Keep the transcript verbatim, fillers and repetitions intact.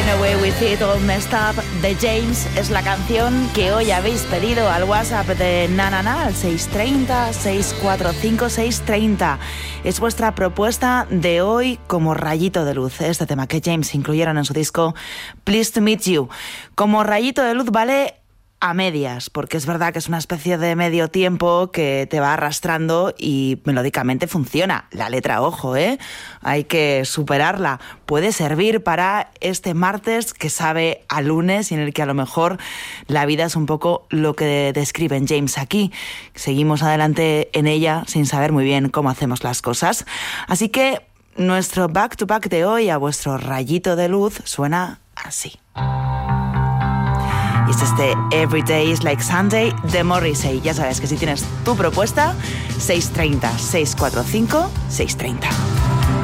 Away With It All Messed Up de James es la canción que hoy habéis pedido al WhatsApp de Nanana al seis tres cero, seis cuatro cinco, seis tres cero. Es vuestra propuesta de hoy como rayito de luz, este tema que James incluyeron en su disco Pleased to Meet You. Como rayito de luz vale a medias, porque es verdad que es una especie de medio tiempo que te va arrastrando y melódicamente funciona. La letra, ojo, ¿eh? Hay que superarla. Puede servir para este martes que sabe a lunes y en el que a lo mejor la vida es un poco lo que describen James aquí. Seguimos adelante en ella sin saber muy bien cómo hacemos las cosas. Así que nuestro back to back de hoy a vuestro rayito de luz suena así. Y es este Every Day is Like Sunday de Morrissey. Ya sabes que si tienes tu propuesta, seis tres cero, seis cuatro cinco, seis tres cero.